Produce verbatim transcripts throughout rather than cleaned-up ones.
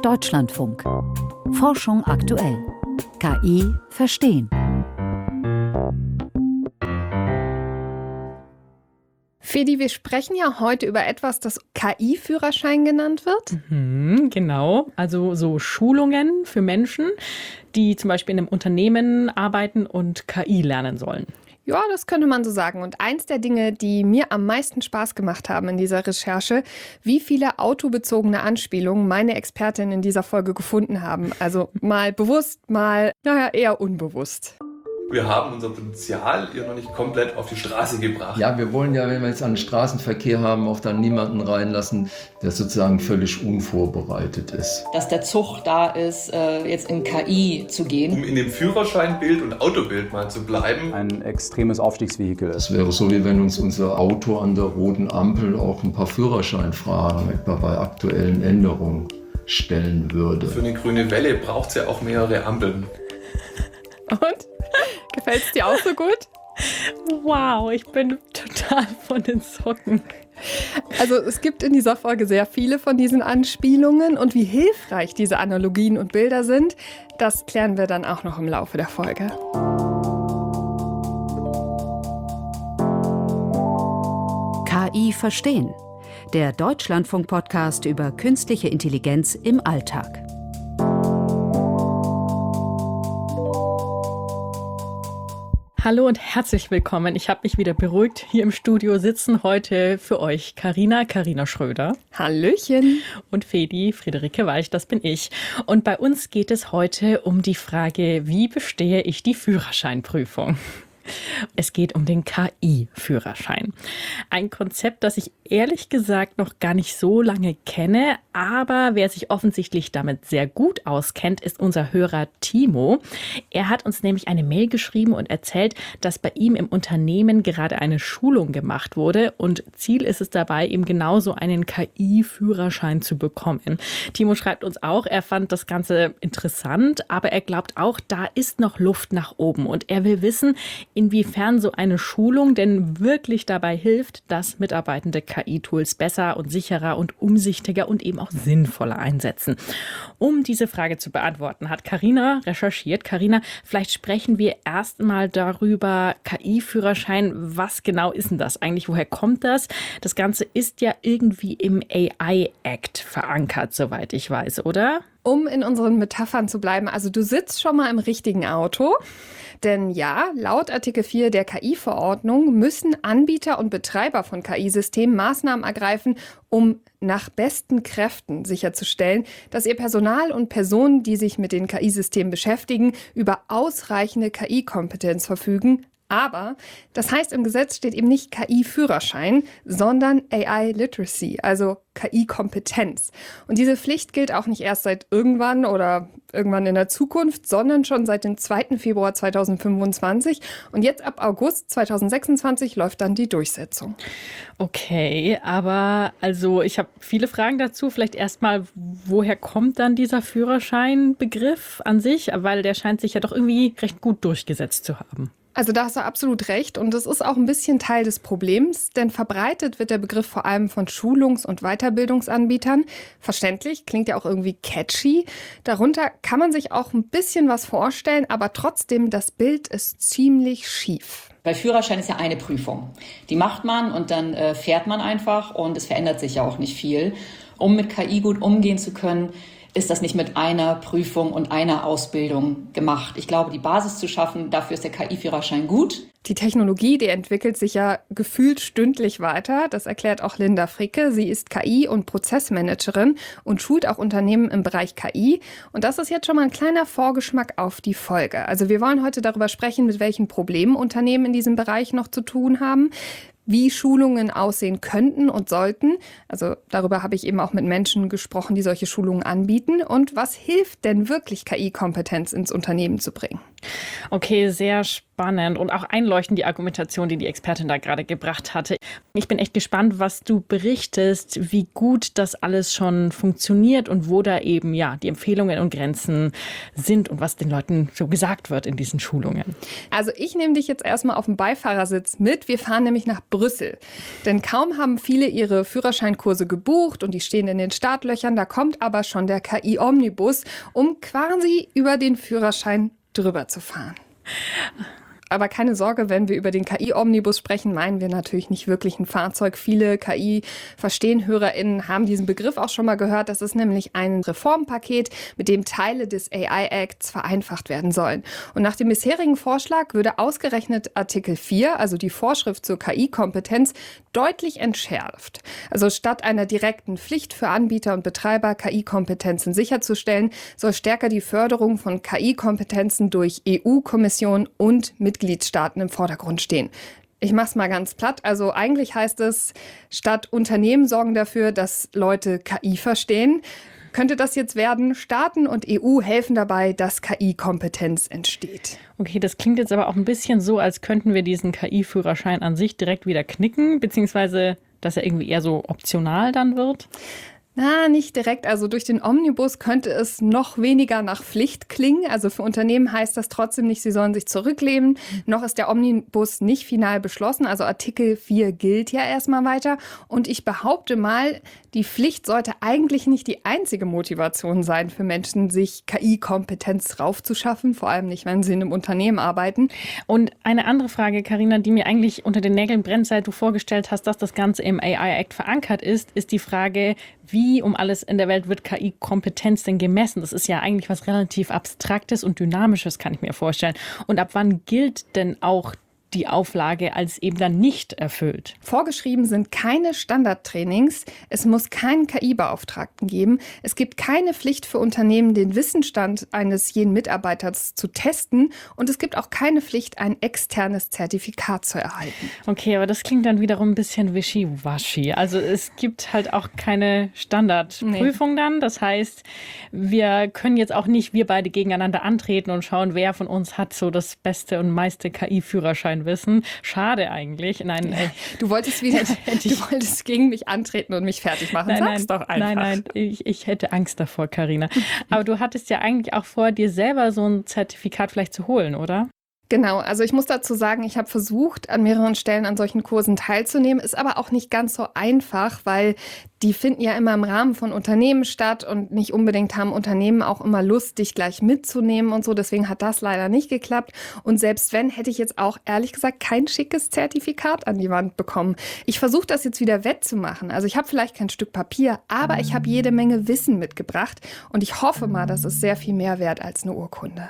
Deutschlandfunk. Forschung aktuell. K I verstehen. Fedi, wir sprechen ja heute über etwas, das K I-Führerschein genannt wird. Mhm, genau, also so Schulungen für Menschen, die zum Beispiel in einem Unternehmen arbeiten und K I lernen sollen. Ja, das könnte man so sagen. Und eins der Dinge, die mir am meisten Spaß gemacht haben in dieser Recherche, wie viele autobezogene Anspielungen meine Expertinnen in dieser Folge gefunden haben. Also mal bewusst, mal, naja, eher unbewusst. Wir haben unser Potenzial ja noch nicht komplett auf die Straße gebracht. Ja, wir wollen ja, wenn wir jetzt einen Straßenverkehr haben, auch dann niemanden reinlassen, der sozusagen völlig unvorbereitet ist. Dass der Zug da ist, jetzt in K I zu gehen. Um in dem Führerscheinbild und Autobild mal zu bleiben. Ein extremes Aufstiegsvehikel. Das wäre so, wie wenn uns unser Auto an der roten Ampel auch ein paar Führerscheinfragen etwa bei aktuellen Änderungen stellen würde. Für eine grüne Welle braucht es ja auch mehrere Ampeln. Und? Gefällt es dir auch so gut? Wow, ich bin total von den Socken. Also es gibt in dieser Folge sehr viele von diesen Anspielungen und wie hilfreich diese Analogien und Bilder sind, das klären wir dann auch noch im Laufe der Folge. K I verstehen. Der Deutschlandfunk-Podcast über künstliche Intelligenz im Alltag. Hallo und herzlich willkommen. Ich habe mich wieder beruhigt. Hier im Studio sitzen heute für euch Carina, Carina Schröder. Hallöchen. Und Fedi, Friederike Weich, das bin ich. Und bei uns geht es heute um die Frage, wie bestehe ich die Führerscheinprüfung? Es geht um den K I-Führerschein. Ein Konzept, das ich ehrlich gesagt noch gar nicht so lange kenne, aber wer sich offensichtlich damit sehr gut auskennt, ist unser Hörer Timo. Er hat uns nämlich eine Mail geschrieben und erzählt, dass bei ihm im Unternehmen gerade eine Schulung gemacht wurde und Ziel ist es dabei, eben genauso einen K I-Führerschein zu bekommen. Timo schreibt uns auch, er fand das Ganze interessant, aber er glaubt auch, da ist noch Luft nach oben und er will wissen, inwiefern so eine Schulung denn wirklich dabei hilft, dass Mitarbeitende K I-Tools besser und sicherer und umsichtiger und eben auch sinnvoller einsetzen. Um diese Frage zu beantworten, hat Carina recherchiert. Carina, vielleicht sprechen wir erst mal darüber, K I-Führerschein, was genau ist denn das eigentlich? Woher kommt das? Das Ganze ist ja irgendwie im A I-Act verankert, soweit ich weiß, oder? Um in unseren Metaphern zu bleiben, also du sitzt schon mal im richtigen Auto. Denn ja, laut Artikel vier der K I-Verordnung müssen Anbieter und Betreiber von K I-Systemen Maßnahmen ergreifen, um nach besten Kräften sicherzustellen, dass ihr Personal und Personen, die sich mit den K I-Systemen beschäftigen, über ausreichende K I-Kompetenz verfügen. Aber das heißt, im Gesetz steht eben nicht K I-Führerschein, sondern A I-Literacy, also K I-Kompetenz. Und diese Pflicht gilt auch nicht erst seit irgendwann oder irgendwann in der Zukunft, sondern schon seit dem zweiten Februar zweitausendfünfundzwanzig. Und jetzt ab August zweitausendsechsundzwanzig läuft dann die Durchsetzung. Okay, aber also ich habe viele Fragen dazu. Vielleicht erstmal, woher kommt dann dieser Führerscheinbegriff an sich? Weil der scheint sich ja doch irgendwie recht gut durchgesetzt zu haben. Also da hast du absolut recht und das ist auch ein bisschen Teil des Problems, denn verbreitet wird der Begriff vor allem von Schulungs- und Weiterbildungsanbietern. Verständlich, klingt ja auch irgendwie catchy. Darunter kann man sich auch ein bisschen was vorstellen, aber trotzdem, das Bild ist ziemlich schief. Weil Führerschein ist ja eine Prüfung. Die macht man und dann äh, fährt man einfach und es verändert sich ja auch nicht viel. Um mit K I gut umgehen zu können, ist das nicht mit einer Prüfung und einer Ausbildung gemacht. Ich glaube, die Basis zu schaffen, dafür ist der K I-Führerschein gut. Die Technologie, die entwickelt sich ja gefühlt stündlich weiter. Das erklärt auch Linda Fricke. Sie ist K I- und Prozessmanagerin und schult auch Unternehmen im Bereich K I. Und das ist jetzt schon mal ein kleiner Vorgeschmack auf die Folge. Also wir wollen heute darüber sprechen, mit welchen Problemen Unternehmen in diesem Bereich noch zu tun haben, wie Schulungen aussehen könnten und sollten. Also darüber habe ich eben auch mit Menschen gesprochen, die solche Schulungen anbieten. Und was hilft denn wirklich, K I-Kompetenz ins Unternehmen zu bringen? Okay, sehr spannend. spannend und auch einleuchtend, die Argumentation, die die Expertin da gerade gebracht hatte. Ich bin echt gespannt, was du berichtest, wie gut das alles schon funktioniert und wo da eben ja die Empfehlungen und Grenzen sind und was den Leuten so gesagt wird in diesen Schulungen. Also ich nehme dich jetzt erstmal auf dem Beifahrersitz mit. Wir fahren nämlich nach Brüssel. Denn kaum haben viele ihre Führerscheinkurse gebucht und die stehen in den Startlöchern, da kommt aber schon der K I-Omnibus, um quasi über den Führerschein drüber zu fahren. Aber keine Sorge, wenn wir über den K I-Omnibus sprechen, meinen wir natürlich nicht wirklich ein Fahrzeug. Viele K I-VerstehenhörerInnen haben diesen Begriff auch schon mal gehört. Das ist nämlich ein Reformpaket, mit dem Teile des A I-Acts vereinfacht werden sollen. Und nach dem bisherigen Vorschlag würde ausgerechnet Artikel vier, also die Vorschrift zur K I-Kompetenz, deutlich entschärft. Also statt einer direkten Pflicht für Anbieter und Betreiber, K I-Kompetenzen sicherzustellen, soll stärker die Förderung von K I-Kompetenzen durch E U-Kommission und Mitgliedstaaten im Vordergrund stehen. Ich mach's mal ganz platt. Also eigentlich heißt es, statt Unternehmen sorgen dafür, dass Leute K I verstehen, könnte das jetzt werden, Staaten und E U helfen dabei, dass K I-Kompetenz entsteht. Okay, das klingt jetzt aber auch ein bisschen so, als könnten wir diesen K I-Führerschein an sich direkt wieder knicken, beziehungsweise dass er irgendwie eher so optional dann wird. Na, nicht direkt. Also durch den Omnibus könnte es noch weniger nach Pflicht klingen. Also für Unternehmen heißt das trotzdem nicht, sie sollen sich zurücklehnen. Noch ist der Omnibus nicht final beschlossen. Also Artikel vier gilt ja erstmal weiter. Und ich behaupte mal, die Pflicht sollte eigentlich nicht die einzige Motivation sein für Menschen, sich K I-Kompetenz raufzuschaffen. Vor allem nicht, wenn sie in einem Unternehmen arbeiten. Und eine andere Frage, Carina, die mir eigentlich unter den Nägeln brennt, seit du vorgestellt hast, dass das Ganze im A I-Act verankert ist, ist die Frage, wie um alles in der Welt wird K I-Kompetenz denn gemessen? Das ist ja eigentlich was relativ Abstraktes und Dynamisches, kann ich mir vorstellen. Und ab wann gilt denn auch die Auflage als eben dann nicht erfüllt? Vorgeschrieben sind keine Standardtrainings. Es muss keinen K I-Beauftragten geben. Es gibt keine Pflicht für Unternehmen, den Wissensstand eines jeden Mitarbeiters zu testen. Und es gibt auch keine Pflicht, ein externes Zertifikat zu erhalten. Okay, aber das klingt dann wiederum ein bisschen wischiwaschi. Also es gibt halt auch keine Standardprüfung nee. dann. Das heißt, wir können jetzt auch nicht wir beide gegeneinander antreten und schauen, wer von uns hat so das beste und meiste K I-Führerschein Wissen. Schade eigentlich. Nein, ja, du wolltest wieder, du wolltest gegen mich antreten und mich fertig machen. Nein, Sag's nein, doch einfach. Nein, nein, ich, ich hätte Angst davor, Carina. Aber du hattest ja eigentlich auch vor, dir selber so ein Zertifikat vielleicht zu holen, oder? Genau, also ich muss dazu sagen, ich habe versucht, an mehreren Stellen an solchen Kursen teilzunehmen, ist aber auch nicht ganz so einfach, weil die finden ja immer im Rahmen von Unternehmen statt und nicht unbedingt haben Unternehmen auch immer Lust, dich gleich mitzunehmen und so. Deswegen hat das leider nicht geklappt. Und selbst wenn, hätte ich jetzt auch ehrlich gesagt kein schickes Zertifikat an die Wand bekommen. Ich versuche das jetzt wieder wettzumachen. Also ich habe vielleicht kein Stück Papier, aber ich habe jede Menge Wissen mitgebracht und ich hoffe mal, das ist sehr viel mehr wert als eine Urkunde.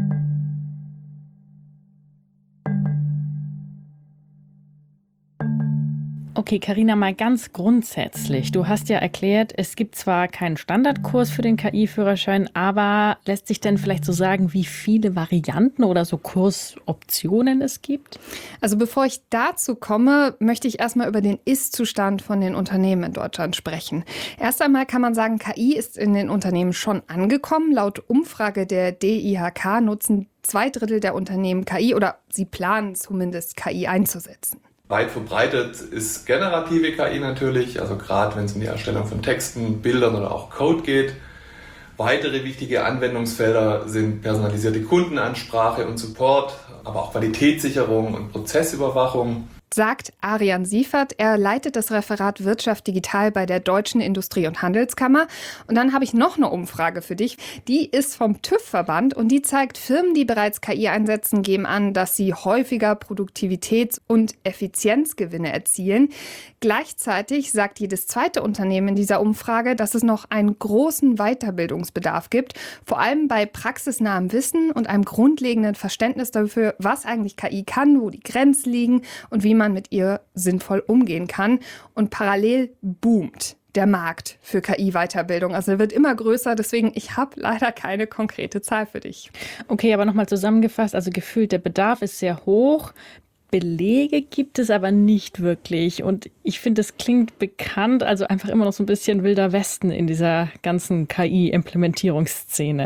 Okay, Carina, mal ganz grundsätzlich. Du hast ja erklärt, es gibt zwar keinen Standardkurs für den K I-Führerschein, aber lässt sich denn vielleicht so sagen, wie viele Varianten oder so Kursoptionen es gibt? Also bevor ich dazu komme, möchte ich erstmal über den Ist-Zustand von den Unternehmen in Deutschland sprechen. Erst einmal kann man sagen, K I ist in den Unternehmen schon angekommen. Laut Umfrage der D I H K nutzen zwei Drittel der Unternehmen K I oder sie planen zumindest K I einzusetzen. Weit verbreitet ist generative K I natürlich, also gerade wenn es um die Erstellung von Texten, Bildern oder auch Code geht. Weitere wichtige Anwendungsfelder sind personalisierte Kundenansprache und Support, aber auch Qualitätssicherung und Prozessüberwachung. Sagt Arian Siefert. Er leitet das Referat Wirtschaft Digital bei der Deutschen Industrie- und Handelskammer. Und dann habe ich noch eine Umfrage für dich. Die ist vom TÜV-Verband und die zeigt, Firmen, die bereits K I einsetzen, geben an, dass sie häufiger Produktivitäts- und Effizienzgewinne erzielen. Gleichzeitig sagt jedes zweite Unternehmen in dieser Umfrage, dass es noch einen großen Weiterbildungsbedarf gibt, vor allem bei praxisnahem Wissen und einem grundlegenden Verständnis dafür, was eigentlich K I kann, wo die Grenzen liegen und wie man mit ihr sinnvoll umgehen kann. Und parallel boomt der Markt für K I-Weiterbildung. Also er wird immer größer, deswegen ich habe leider keine konkrete Zahl für dich. Okay, aber nochmal zusammengefasst, also gefühlt der Bedarf ist sehr hoch. Belege gibt es aber nicht wirklich. Und ich finde, es klingt bekannt, also einfach immer noch so ein bisschen Wilder Westen in dieser ganzen K I-Implementierungsszene.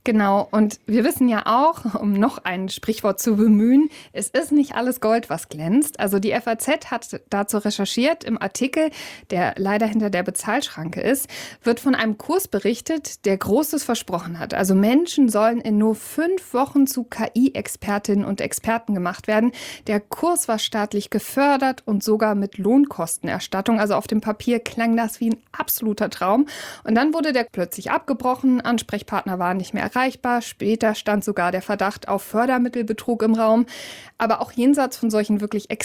Genau, und wir wissen ja auch, um noch ein Sprichwort zu bemühen, es ist nicht alles Gold, was glänzt. Also die F A Z hat dazu recherchiert. Im Artikel, der leider hinter der Bezahlschranke ist, wird von einem Kurs berichtet, der Großes versprochen hat. Also Menschen sollen in nur fünf Wochen zu K I-Expertinnen und Experten gemacht werden. Der Kurs war staatlich gefördert und sogar mit Lohnkostenerstattung. Also auf dem Papier klang das wie ein absoluter Traum. Und dann wurde der plötzlich abgebrochen. Ansprechpartner waren nicht mehr erreichbar. Später stand sogar der Verdacht auf Fördermittelbetrug im Raum. Aber auch jenseits von solchen wirklich extremen